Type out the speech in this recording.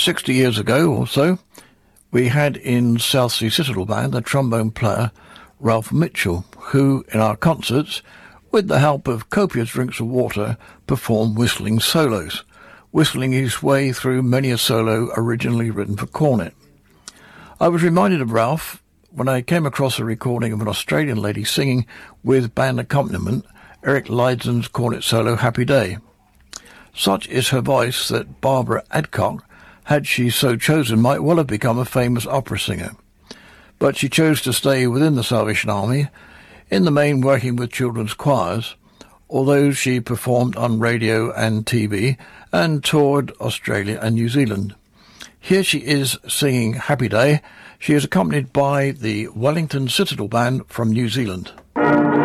60 years ago or so, we had in South Sea Citadel Band the trombone player Ralph Mitchell, who, in our concerts, with the help of copious drinks of water, performed whistling solos, whistling his way through many a solo originally written for cornet. I was reminded of Ralph when I came across a recording of an Australian lady singing with band accompaniment Eric Leidson's cornet solo Happy Day. Such is her voice that Barbara Adcock, had she so chosen, might well have become a famous opera singer. But she chose to stay within the Salvation Army, in the main working with children's choirs, although she performed on radio and TV and toured Australia and New Zealand. Here she is singing Happy Day. She is accompanied by the Wellington Citadel Band from New Zealand.